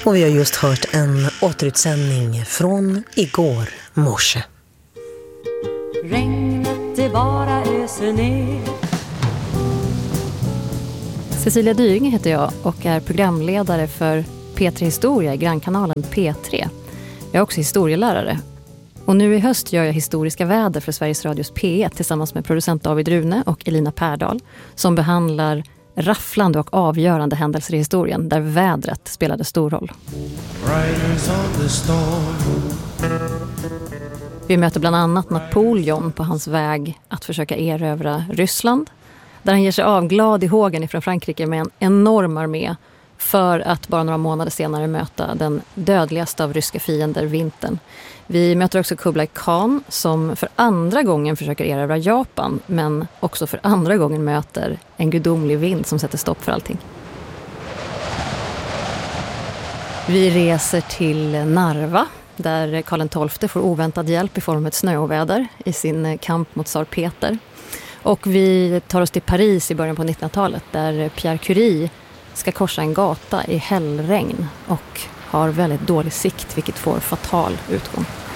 Och vi har just hört en återutsändning från igår morse. Regnet det bara öser ner. Cecilia Dyring heter jag och är programledare för P3 Historia i grannkanalen P3. Jag är också historielärare. Och nu i höst gör jag historiska väder för Sveriges Radios P1 tillsammans med producent David Rune och Elina Pärdal som behandlar rafflande och avgörande händelser i historien där vädret spelade stor roll. Vi möter bland annat Napoleon på hans väg att försöka erövra Ryssland, där han ger sig av glad i hågen ifrån Frankrike med en enorm armé för att bara några månader senare möta den dödligaste av ryska fiender, vintern. Vi möter också Kublai Khan som för andra gången försöker erövra Japan, men också för andra gången möter en gudomlig vind som sätter stopp för allting. Vi reser till Narva, där Karl XII får oväntad hjälp i form av ett snöoväder i sin kamp mot tsar Peter. Och vi tar oss till Paris i början på 1900-talet där Pierre Curie ska korsa en gata i hällregn och har väldigt dålig sikt, vilket får fatal utgång.